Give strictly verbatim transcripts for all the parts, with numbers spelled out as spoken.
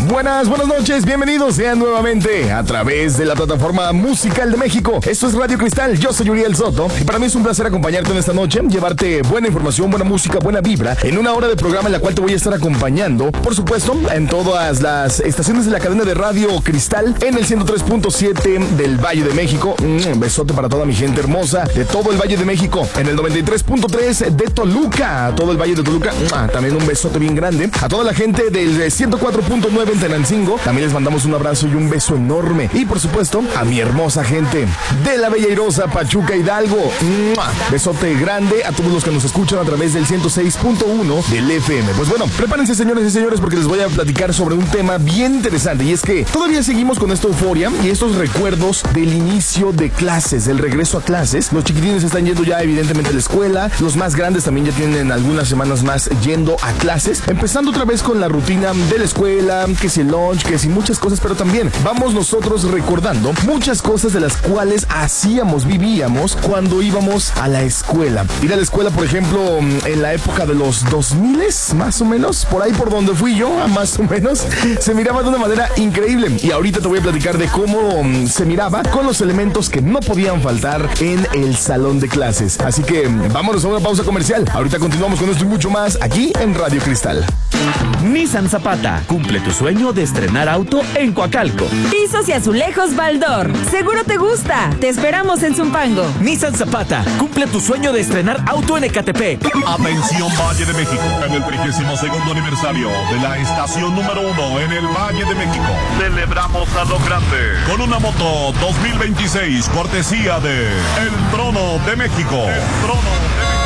Buenas, buenas noches, bienvenidos sean nuevamente a través de la plataforma musical de México. Esto es Radio Cristal, yo soy Uriel Soto y para mí es un placer acompañarte en esta noche, llevarte buena información, buena música, buena vibra, en una hora de programa en la cual te voy a estar acompañando, por supuesto, en todas las estaciones de la cadena de Radio Cristal, en el ciento tres punto siete del Valle de México. Un besote para toda mi gente hermosa de todo el Valle de México, en el noventa y tres punto tres de Toluca, a todo el Valle de Toluca, también un besote bien grande, a toda la gente del ciento cuatro punto nueve en Tenancingo, también les mandamos un abrazo y un beso enorme, y por supuesto, a mi hermosa gente de la Bella Airosa, Pachuca, Hidalgo, besote grande a todos los que nos escuchan a través del ciento seis punto uno del F M. Pues bueno, prepárense señores y señores porque les voy a platicar sobre un tema bien interesante, y es que todavía seguimos con esta euforia y estos recuerdos del inicio de clases, del regreso a clases. Los chiquitines están yendo ya evidentemente a la escuela, los más grandes también ya tienen algunas semanas más yendo a clases, empezando otra vez con la rutina de la escuela, que si el lunch, que si muchas cosas, pero también vamos nosotros recordando muchas cosas de las cuales hacíamos, vivíamos cuando íbamos a la escuela. Ir a la escuela, por ejemplo, en la época de los dos mil, más o menos, por ahí por donde fui yo, más o menos, se miraba de una manera increíble. Y ahorita te voy a platicar de cómo se miraba con los elementos que no podían faltar en el salón de clases. Así que vámonos a una pausa comercial. Ahorita continuamos con esto y mucho más aquí en Radio Cristal. Nissan Zapata, cumple tu sueño de estrenar auto en Coacalco. Pisos y azulejos Baldor, seguro te gusta. Te esperamos en Zumpango. Nissan Zapata, cumple tu sueño de estrenar auto en Ecatepec. Atención Valle de México, en el trigésimo segundo aniversario de la estación número uno en el Valle de México, celebramos a lo grande con una moto dos mil veintiséis cortesía de El Trono de México. El Trono de México.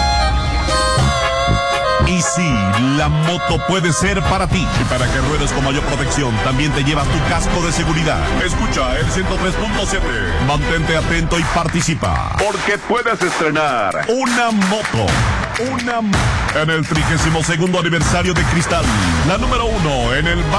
Y sí, la moto puede ser para ti. Y para que ruedes con mayor protección, también te llevas tu casco de seguridad. Escucha el ciento tres punto siete. Mantente atento y participa, porque puedes estrenar una moto. Una moto. En el trigésimo segundo aniversario de Cristal, la número uno en el